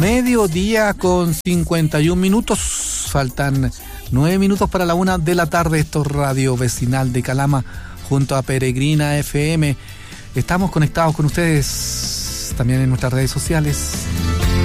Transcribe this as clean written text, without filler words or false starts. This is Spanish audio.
Mediodía con 51 minutos. Faltan 9 minutos para la 1 de la tarde. Esto es Radio Vecinal de Calama junto a Peregrina FM. Estamos conectados con ustedes también en nuestras redes sociales.